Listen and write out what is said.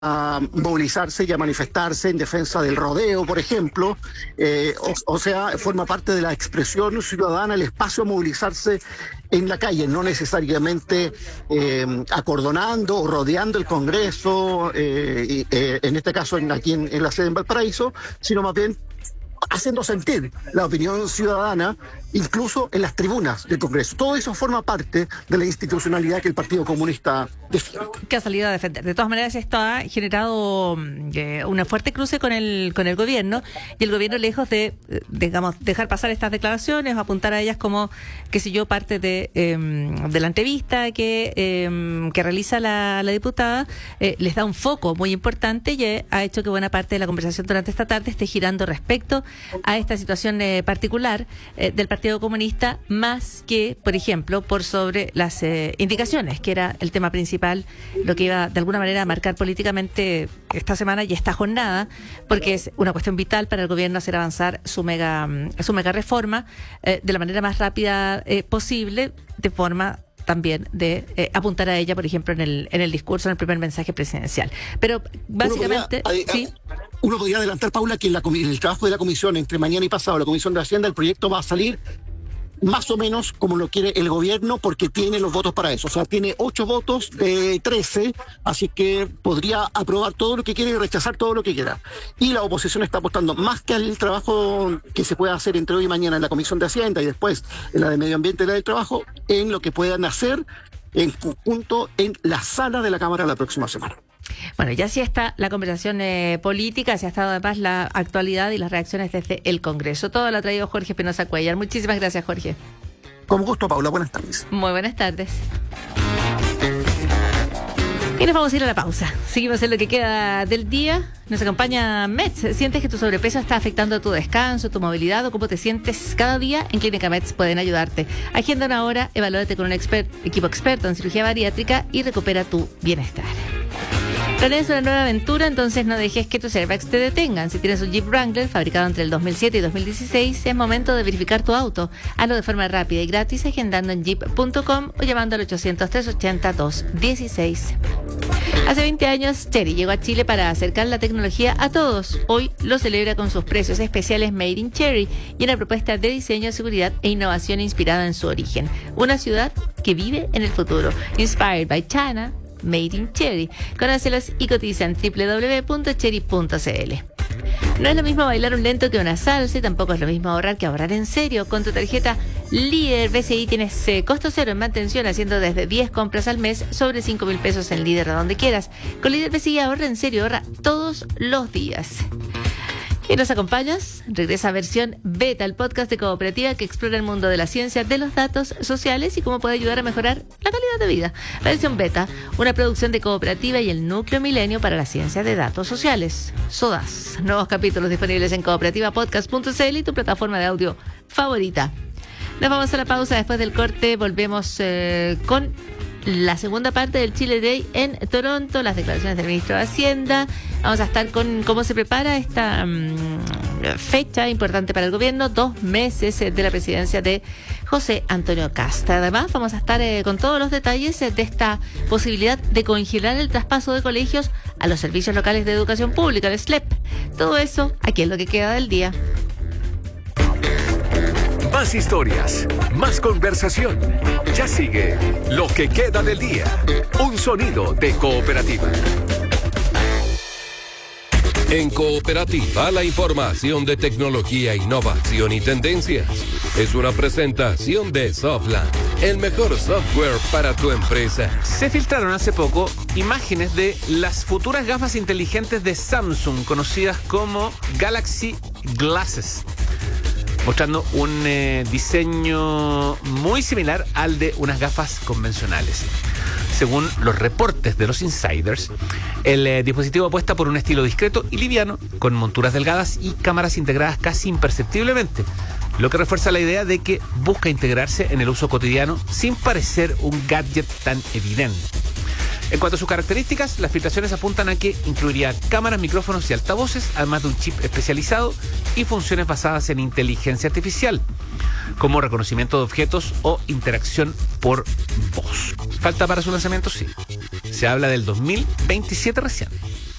a movilizarse y a manifestarse en defensa del rodeo, por ejemplo. O sea, forma parte de la expresión ciudadana, el espacio a movilizarse en la calle, no necesariamente acordonando o rodeando el Congreso, en este caso aquí en la sede en Valparaíso, sino más bien haciendo sentir la opinión ciudadana, incluso en las tribunas del Congreso. Todo eso forma parte de la institucionalidad que el Partido Comunista defiende. Que ha salido a defender. De todas maneras, esto ha generado una fuerte cruce con el gobierno, y el gobierno, lejos de, digamos, dejar pasar estas declaraciones o apuntar a ellas como, qué sé yo, parte de la entrevista que realiza la diputada, les da un foco muy importante y ha hecho que buena parte de la conversación durante esta tarde esté girando respecto a esta situación particular del Partido Comunista, más que, por ejemplo, por sobre las indicaciones, que era el tema principal, lo que iba de alguna manera a marcar políticamente esta semana y esta jornada, porque es una cuestión vital para el gobierno hacer avanzar su mega reforma de la manera más rápida posible, de forma también de apuntar a ella, por ejemplo, en el discurso, en el primer mensaje presidencial. Pero básicamente, sí. Uno podría adelantar, Paula, que en el trabajo de la comisión, entre mañana y pasado, la Comisión de Hacienda, el proyecto va a salir más o menos como lo quiere el gobierno, porque tiene los votos para eso. O sea, tiene 8 votos de 13, así que podría aprobar todo lo que quiere y rechazar todo lo que quiera. Y la oposición está apostando más que al trabajo que se pueda hacer entre hoy y mañana en la Comisión de Hacienda y después en la de Medio Ambiente y la del Trabajo, en lo que puedan hacer en conjunto en la sala de la Cámara la próxima semana. Bueno, ya sí está la conversación política, se ha estado además la actualidad y las reacciones desde el Congreso. Todo lo ha traído Jorge Espinosa Cuéllar. Muchísimas gracias, Jorge. Con gusto, Paula. Buenas tardes. Muy buenas tardes. Y nos vamos a ir a la pausa. Seguimos en lo que queda del día. Nos acompaña Mets. ¿Sientes que tu sobrepeso está afectando tu descanso, tu movilidad o cómo te sientes cada día? En Clínica Mets pueden ayudarte. Agenda una hora, evalúate con un equipo experto en cirugía bariátrica y recupera tu bienestar. Planeas una nueva aventura, entonces no dejes que tus airbags te detengan. Si tienes un Jeep Wrangler fabricado entre el 2007 y 2016, es momento de verificar tu auto. Hazlo de forma rápida y gratis agendando en jeep.com o llamando al 800-380-216. Hace 20 años, Chery llegó a Chile para acercar la tecnología a todos. Hoy lo celebra con sus precios especiales Made in Chery y una propuesta de diseño, seguridad e innovación inspirada en su origen. Una ciudad que vive en el futuro. Inspired by China, Made in Chery. Conócelos y cotiza en www.chery.cl. No es lo mismo bailar un lento que una salsa y tampoco es lo mismo ahorrar que ahorrar en serio. Con tu tarjeta Líder BCI tienes costo cero en mantención haciendo desde 10 compras al mes sobre 5.000 pesos en Líder a donde quieras. Con Líder BCI ahorra en serio, ahorra todos los días. ¿Y nos acompañas? Regresa a versión beta, el podcast de Cooperativa que explora el mundo de la ciencia de los datos sociales y cómo puede ayudar a mejorar la calidad de vida. La versión beta, una producción de Cooperativa y el Núcleo Milenio para la Ciencia de Datos Sociales. SODAS. Nuevos capítulos disponibles en cooperativapodcast.cl y tu plataforma de audio favorita. Nos vamos a la pausa. Después del corte volvemos con la segunda parte del Chile Day en Toronto, las declaraciones del ministro de Hacienda. Vamos a estar con cómo se prepara esta fecha importante para el gobierno, 2 meses de la presidencia de José Antonio Kast. Además, vamos a estar con todos los detalles de esta posibilidad de congelar el traspaso de colegios a los servicios locales de educación pública, el SLEP. Todo eso aquí es lo que queda del día. Más historias, más conversación. Ya sigue Lo que queda del día. Un sonido de Cooperativa. En Cooperativa, la información de tecnología, innovación y tendencias. Es una presentación de Softland, el mejor software para tu empresa. Se filtraron hace poco imágenes de las futuras gafas inteligentes de Samsung, conocidas como Galaxy Glasses, mostrando un diseño muy similar al de unas gafas convencionales. Según los reportes de los insiders, el dispositivo apuesta por un estilo discreto y liviano, con monturas delgadas y cámaras integradas casi imperceptiblemente, lo que refuerza la idea de que busca integrarse en el uso cotidiano sin parecer un gadget tan evidente. En cuanto a sus características, las filtraciones apuntan a que incluiría cámaras, micrófonos y altavoces, además de un chip especializado y funciones basadas en inteligencia artificial, como reconocimiento de objetos o interacción por voz. ¿Falta para su lanzamiento? Sí. Se habla del 2027 recién.